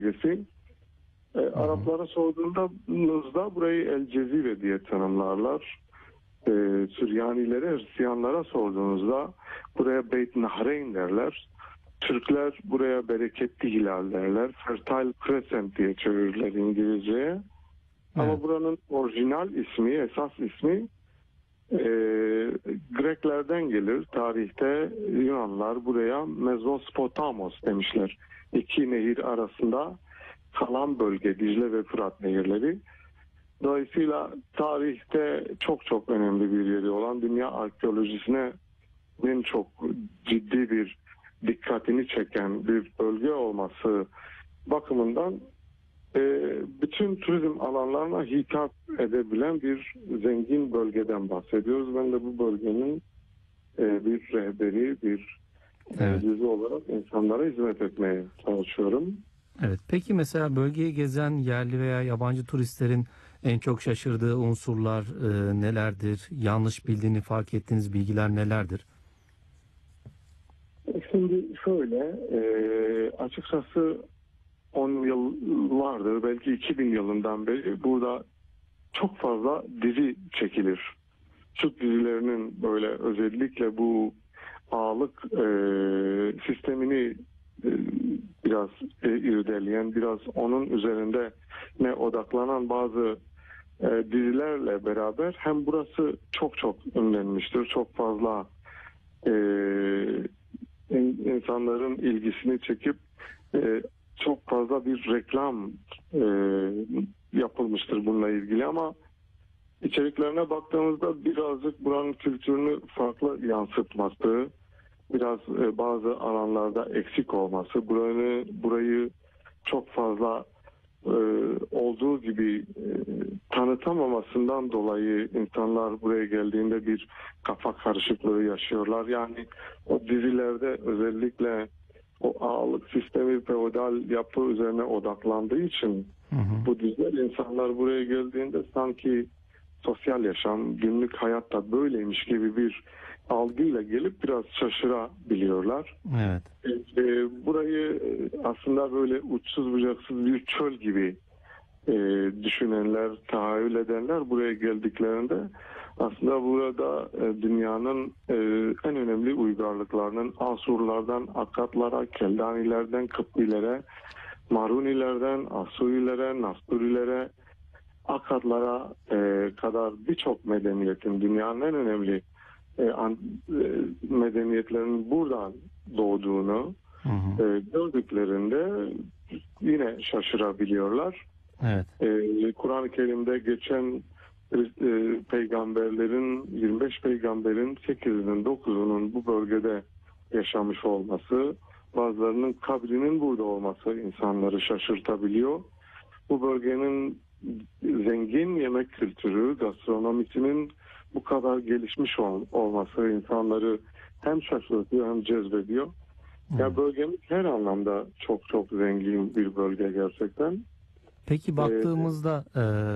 bölgesi. Araplara sorduğunuzda burayı El Cezire diye tanımlarlar. Süryanilere, Hristiyanlara sorduğunuzda buraya Beyt Nahreyn derler. Türkler buraya bereketli hilal derler. Fertile Crescent diye çevirirler İngilizceye. Evet. Ama buranın orijinal ismi, esas ismi Greklerden gelir. Tarihte Yunanlar buraya Mezospotamos demişler. İki nehir arasında kalan bölge, Dicle ve Fırat nehirleri. Dolayısıyla tarihte çok önemli bir yeri olan, dünya arkeolojisinin çok ciddi bir dikkatini çeken bir bölge olması bakımından bütün turizm alanlarına hitap edebilen bir zengin bölgeden bahsediyoruz. Ben de bu bölgenin bir rehberi, bir yüzü olarak insanlara hizmet etmeye çalışıyorum. Evet. Peki mesela bölgeyi gezen yerli veya yabancı turistlerin en çok şaşırdığı unsurlar nelerdir? Yanlış bildiğini fark ettiğiniz bilgiler nelerdir? Şimdi şöyle, açıkçası 10 yıllardır, belki 2000 yılından beri burada çok fazla dizi çekilir. Türk dizilerinin böyle özellikle bu ağalık sistemini biraz irdeleyen, biraz onun üzerinde odaklanan bazı dizilerle beraber hem burası çok ünlenmiştir. Çok fazla insanların ilgisini çekip çok fazla bir reklam yapılmıştır bununla ilgili, ama içeriklerine baktığımızda birazcık buranın kültürünü farklı yansıtması, biraz bazı alanlarda eksik olması, burayı çok fazla olduğu gibi tanıtamamasından dolayı insanlar buraya geldiğinde bir kafa karışıklığı yaşıyorlar. Yani o dizilerde özellikle o ağalık sistemi, feodal yapı üzerine odaklandığı için bu diziler, insanlar buraya geldiğinde sanki sosyal yaşam, günlük hayatta böyleymiş gibi bir algıyla gelip biraz şaşırabiliyorlar. Evet. Burayı aslında böyle uçsuz bucaksız bir çöl gibi düşünenler, tahayyül edenler buraya geldiklerinde aslında burada dünyanın en önemli uygarlıklarının, Asurlardan Akkadlara, Keldanilerden Kıptilere, Marunilerden Asurilere, Nasturilere, Akkadlara kadar birçok medeniyetin, dünyanın en önemli medeniyetlerin buradan doğduğunu gördüklerinde yine şaşırabiliyorlar. Evet. Kur'an-ı Kerim'de geçen peygamberlerin, 25 peygamberin 8'inin 9'unun bu bölgede yaşamış olması, bazılarının kabrinin burada olması insanları şaşırtabiliyor. Bu bölgenin zengin yemek kültürü, gastronomisinin bu kadar gelişmiş olması insanları hem şaşırtıyor hem cezbediyor. Ya bölgemiz her anlamda çok zengin bir bölge gerçekten. Peki baktığımızda